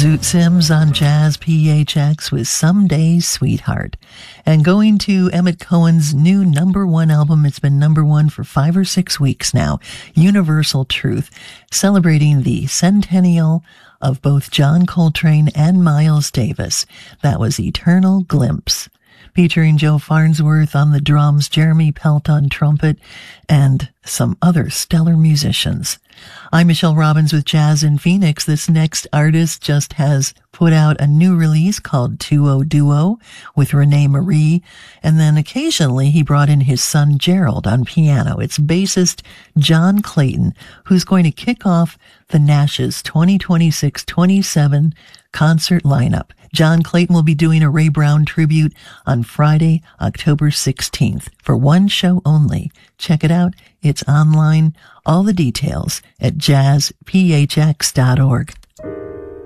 Zoot Sims on Jazz PHX with Someday Sweetheart. And going to Emmett Cohen's new #1 album, it's been #1 for 5 or 6 weeks now, Universal Truth, celebrating the centennial of both John Coltrane and Miles Davis. That was Eternal Glimpse, featuring Joe Farnsworth on the drums, Jeremy Pelt on trumpet, and some other stellar musicians. I'm Michelle Robbins with Jazz in Phoenix. This next artist just has put out a new release called 2-0 Duo with Renee Marie, and then occasionally he brought in his son Gerald on piano. It's bassist John Clayton, who's going to kick off the Nash's 2026-27 concert lineup. John Clayton will be doing a Ray Brown tribute on Friday, October 16th for one show only. Check it out. It's online. All the details at jazzphx.org.